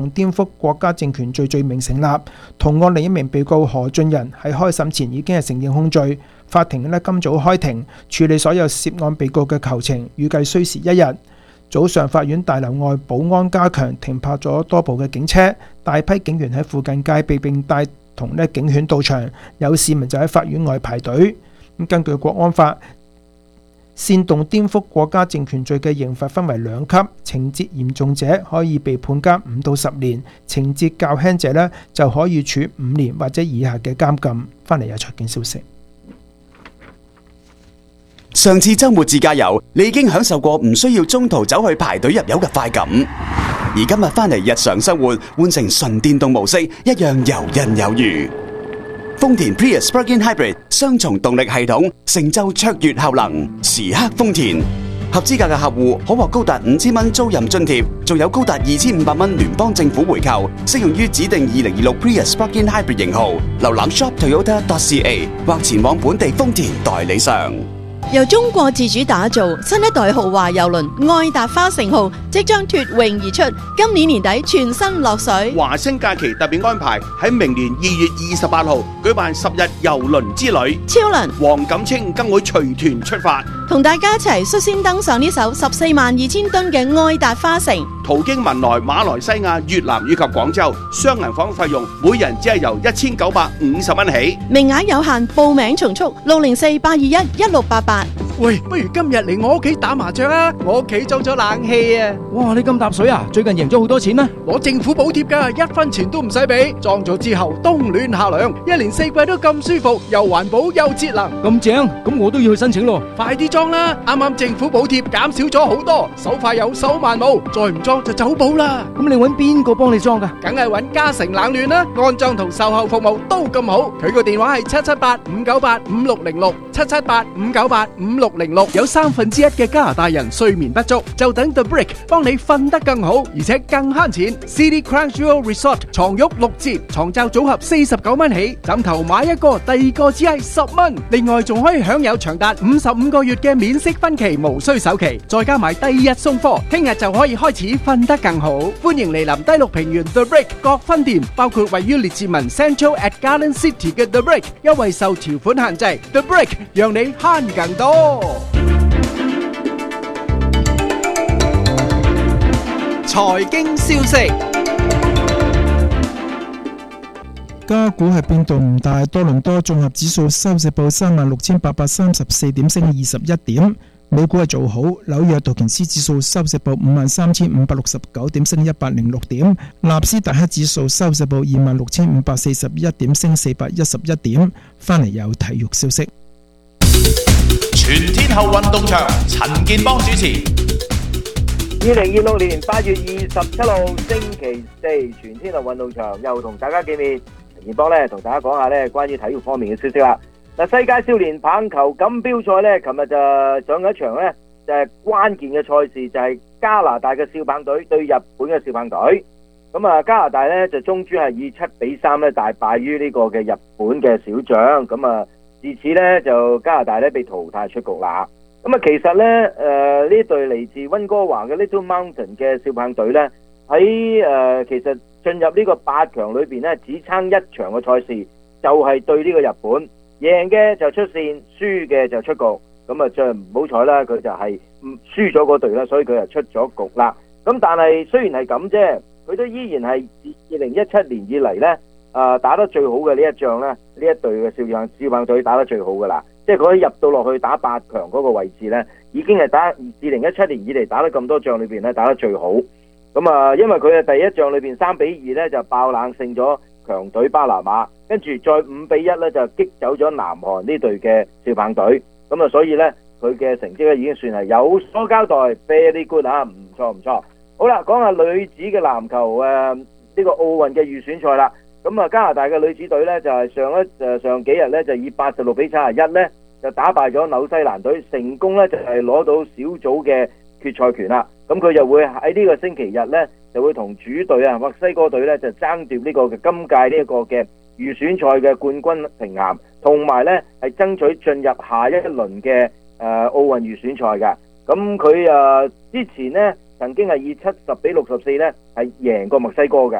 顛覆國家政權罪名成立。同案另一名被告何俊仁喺開審前已經係承認控罪。法庭今早開庭處理所有涉案被告嘅求情，預計需時1日。早上法院大樓外保安加強，停泊咗多部嘅警車，大批警員喺附近戒備，並帶同警犬到場。有市民就喺法院外排隊。根據國安法，煽動顛覆國家政權罪嘅刑罰分為2級，情節嚴重者可以被判監5到10年，情節較輕者就可以處5年或者以下嘅監禁。翻嚟有財經消息。 上次周末自駕遊，你已經享受過唔需要中途走去排隊入油嘅快感，而今日翻嚟日常生活，換成純電動模式，一樣游刃有餘。豐田 Prius Plug-in Hybrid 雙重動力系統，成就卓越效能，時刻豐田。合資格嘅客戶可獲高達5000蚊租賃津貼，仲有高達2500蚊聯邦政府回扣，適用於指定2026 Prius Plug-in Hybrid 型號。瀏覽 shop.toyota.ca 或前往本地豐田代理商。 由中國自主打造新一代豪華郵輪愛達花城號即將脫穎而出，今年年底全新落水。 華星假期特別安排喺明年2月28號舉辦10日郵輪之旅， 超輪黃錦清更會隨團出發， 同大家一齊率先登上呢艘142000噸嘅愛達花城， 途經文萊、馬來西亞、越南以及廣州，雙人房費用每人只係由1950蚊起， 名額有限，報名從速，604-821-1688。 喂，不如今日嚟我屋企打麻雀啊！我屋企裝咗冷氣啊！ 哇，你咁搭水啊？最近贏咗好多錢咩？ 攞政府補貼㗎，1分錢都唔使俾。裝咗之後冬暖夏涼，一年4季都咁舒服，又環保又節能。 咁正，咁我都要去申請咯。 快啲裝啦！啱啱政府補貼減少咗好多，手快有手慢冇，再唔裝就走寶啦。 咁你搵邊個幫你裝㗎？ 梗係搵嘉誠冷暖啦，安裝同售後服務都咁好。佢個電話係778-598-5606 778-598-5606。有1/3嘅加拿大人睡眠不足，就等 The Brick 幫你瞓得更好，而且更慳錢。City Crown Jewel Resort 床褥6折，床罩組合49蚊起，枕頭買一個，第二個只係10蚊。另外仲可以享有長達55個月嘅免息分期，無需首期，再加埋第2日送貨，聽日就可以開始瞓得更好。歡迎嚟臨低綠平原 The Brick 各分店，包括位於列治文 Central at Garden City 嘅 The Brick， 優惠受條款限制。The Brick 讓你慳更多。財經消息， 加股係變動唔大，多倫多綜合指數收市報36,834點，升21點。美股係做好，紐約道瓊斯指數收市報53,569點，升106點。納斯達克指數收市報26,541點，升411點。翻嚟有體育消息。 全天候運動場，陳健邦主持。 2026年8月27號星期四，全天候運動場又同大家見面。陳健邦同大家講下關於體育方面嘅消息啦。世界少年棒球錦標賽琴日就上咗一場就係關鍵嘅賽事，就係加拿大嘅少棒隊對日本嘅少棒隊。咁啊，加拿大就終於係以7-3大敗於呢個嘅日本嘅小將。咁啊，自此就加拿大被淘汰出局啦。咁啊，其實呢隊嚟自溫哥華嘅 Little Mountain 嘅少棒隊喺其實進入呢個8強裏邊只差一場嘅賽事，就係對呢個日本，贏嘅就出線，輸嘅就出局。咁啊，最唔好彩啦，佢就係輸咗嗰隊啦，所以佢就出咗局啦。咁但係雖然係咁啫，佢都依然係2017年以嚟打得最好嘅呢一仗呢一隊嘅少棒隊打得最好噶啦。即係佢入到落去打8強嗰個位置已經係打2017年以嚟打得咁多仗裏邊打得最好。咁啊，因為佢嘅第一仗裏邊3-2就爆冷勝咗強隊巴拿馬，跟住再5-1就擊走咗南韓呢隊嘅少棒隊。咁啊，所以佢嘅成績已經算係有所交代 ，very good 唔錯唔錯。好啦，講下女子嘅籃球呢個奧運嘅預選賽啦。咁啊，加拿大嘅女子隊就係上幾日就以86-71就打敗咗紐西蘭隊，成功就係攞到小組嘅決賽權啦。咁佢就會喺呢個星期日就會同主隊墨西哥隊就爭奪呢個嘅今屆呢個嘅預選賽嘅冠軍頭銜，同埋係爭取進入下一輪嘅奧運預選賽嘅。咁佢之前曾經係以70-64咧係贏過墨西哥嘅。